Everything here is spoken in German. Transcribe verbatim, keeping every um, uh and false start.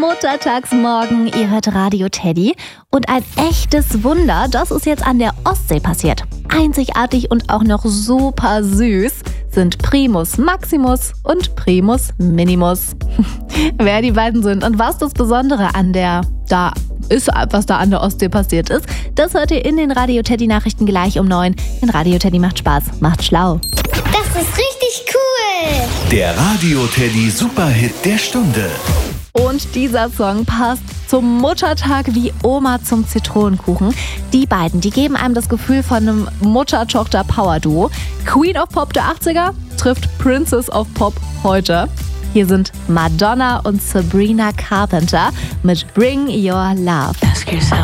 Muttertagsmorgen, ihr hört Radio Teddy. Und ein echtes Wunder, das ist jetzt an der Ostsee passiert. Einzigartig und auch noch super süß sind Primus Maximus und Primus Minimus. Wer die beiden sind und was das Besondere an der da ist, was da an der Ostsee passiert ist, das hört ihr in den Radio Teddy Nachrichten gleich um neun. Denn Radio Teddy macht Spaß, macht schlau. Das ist richtig cool. Der Radio Teddy Superhit der Stunde. Und dieser Song passt zum Muttertag wie Oma zum Zitronenkuchen. Die beiden, die geben einem das Gefühl von einem Mutter-Tochter-Power-Duo. Queen of Pop der achtziger trifft Princess of Pop heute. Hier sind Madonna und Sabrina Carpenter mit Bring Your Love. Ask yourself.